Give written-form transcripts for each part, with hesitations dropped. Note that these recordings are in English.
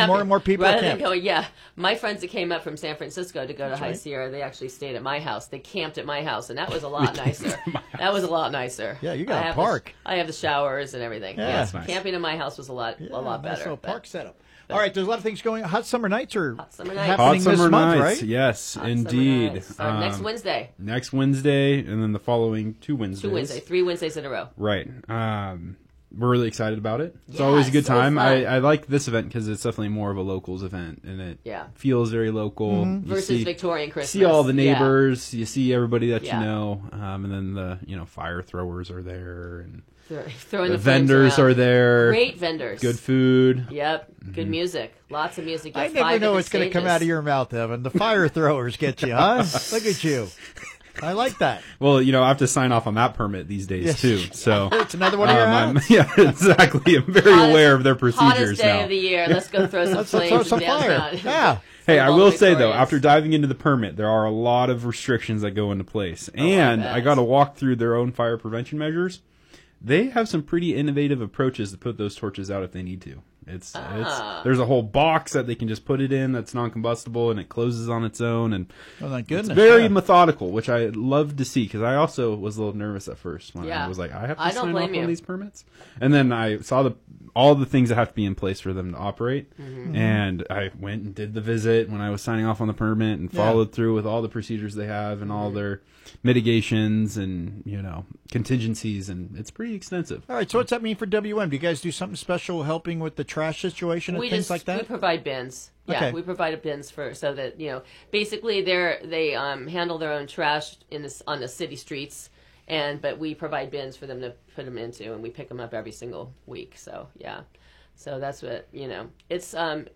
more and more people rather camp. than going, my friends that came up from San Francisco to go to High Sierra, they actually stayed at my house. They camped at my house, and that was a lot nicer. That was a lot nicer. Yeah, you got a park. I have the showers and everything. Yeah, yes, nice. Camping in my house was a lot Nice better. little park setup. All right, there's a lot of things going on. Hot Summer Nights are happening Hot Summer this month, Nights, right? yes, Hot indeed. Summer Nights. Next Wednesday. Next Wednesday, and then the following 2 Wednesdays. 3 Wednesdays in a row. Right. We're really excited about it. It's always a good time. I like this event because it's definitely more of a locals event, and it feels very local. Versus Victorian Christmas. See all the neighbors. You see everybody that you know, and then the fire throwers are there, and throwing the vendors are there. Great vendors. Good food. Yep. Good music. Lots of music. I never know what's going to come out of your mouth, Evan. The fire throwers get you, huh? Look at you. I like that. Well, I have to sign off on that permit these days too. So it's another one of your hats. Yeah, exactly. I'm very aware of their procedures hottest day now. of the year. Let's go throw some flames some fire. downtown. Yeah. Hey, I will say though, after diving into the permit, there are a lot of restrictions that go into place, and I got to walk through their own fire prevention measures. They have some pretty innovative approaches to put those torches out if they need to. There's a whole box that they can just put it in that's non-combustible, and it closes on its own, and it's very methodical, which I love to see, because I also was a little nervous at first when I was like, I have to sign off on these permits, and then I saw all the things that have to be in place for them to operate, and I went and did the visit when I was signing off on the permit and followed through with all the procedures they have and all their mitigations and contingencies, and it's pretty extensive. All right, so what's that mean for WM? Do you guys do something special helping with the trash situation and things like that? We provide bins. Yeah, we provide bins so that basically they handle their own trash on the city streets, but we provide bins for them to put them into, and we pick them up every single week. So so that's what it's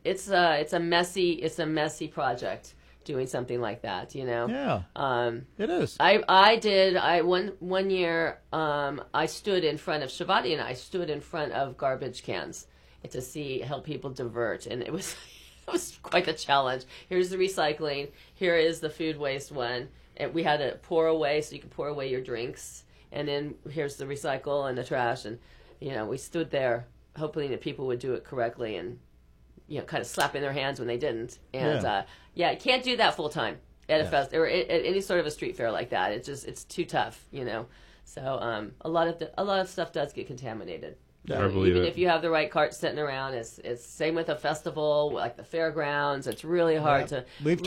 a messy project. Doing something like that, Yeah, it is. One year, I stood in front of Shavati, and I stood in front of garbage cans to help people divert, and it was quite the challenge. Here's the recycling, here is the food waste one, and we had to pour away, so you can pour away your drinks, and then here's the recycle and the trash, and we stood there hoping that people would do it correctly, and kind of slapping their hands when they didn't. And you can't do that full time at a fest or at any sort of a street fair like that. It's too tough, So a lot of stuff does get contaminated. I believe even it. if you have the right cart sitting around, it's same with a festival like the fairgrounds. It's really hard to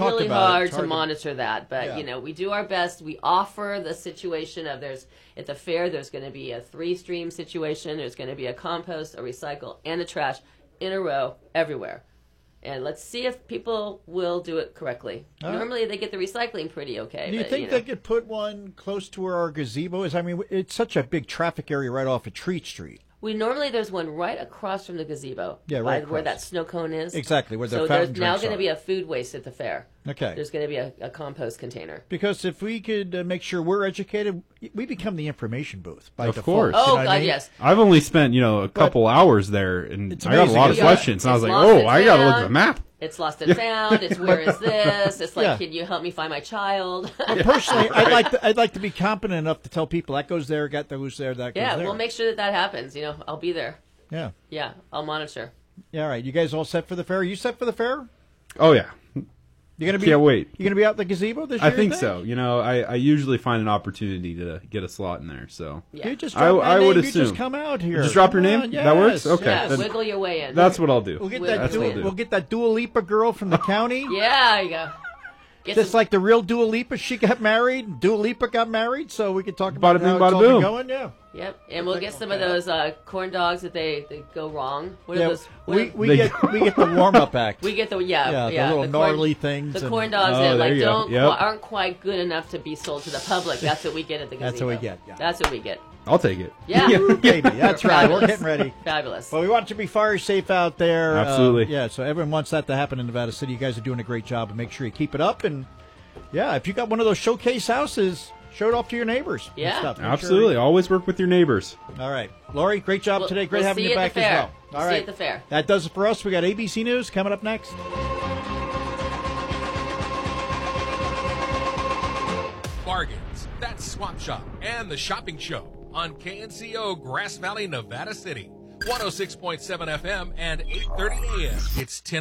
monitor that. But we do our best. We offer the situation of at the fair there's going to be a 3-stream situation. There's going to be a compost, a recycle, and a trash in a row everywhere. And let's see if people will do it correctly. Normally they get the recycling pretty okay. Do you think they could put one close to where our gazebo is? I mean, it's such a big traffic area right off of Treat Street. There's one right across from the gazebo. Yeah, right where that snow cone is. Exactly, where the so fountain there's now going to are. be a food waste at the fair. Okay. There's going to be a compost container. Because if we could make sure we're educated, we become the information booth by of default. Course. Oh, God, yes. I've only spent, a couple hours there, and I got a lot of questions. And I was like, I got to look at the map. It's lost and found. It's where is this? It's like, can you help me find my child? Personally, I'd like to be competent enough to tell people that goes there, that goes there, that goes there. Yeah, we'll make sure that happens. I'll be there. Yeah. Yeah, I'll monitor. Yeah, all right. You guys all set for the fair? Are you set for the fair? Oh, yeah. You're gonna be, Can't wait. You're going to be out in the gazebo this year? I think so. I usually find an opportunity to get a slot in there. So yeah. I would assume. You just come out here. Just drop your name? Yes. That works? Okay. Yeah, wiggle your way in. That's what I'll do. We'll get that Dua Lipa girl from the county. Yeah, there you go. Just like the real Dua Lipa, she got married. Dua Lipa got married, so we could talk about Bada bing, how it's bada all been boom. going. Yeah. Yep, and we'll get some of those corn dogs that they go wrong. What are those? We get the warm up act. We get the the little gnarly things. The corn dogs that go. aren't quite good enough to be sold to the public. That's what we get at the gazebo. That's what we get. Yeah. That's what we get. I'll take it. Yeah, baby. That's right. We're getting ready. Fabulous. Well, we want you to be fire safe out there. Absolutely. So everyone wants that to happen in Nevada City. You guys are doing a great job, and make sure you keep it up. And if you got one of those showcase houses, show it off to your neighbors. Yeah, and stuff. Absolutely. Always work with your neighbors. All right, Lori, great job today. Great having you back as well. All right, see you at the fair. That does it for us. We got ABC News coming up next. Bargains. That's Swap Shop and the Shopping Show on KNCO Grass Valley, Nevada City. 106.7 FM and 8:30 AM. It's 10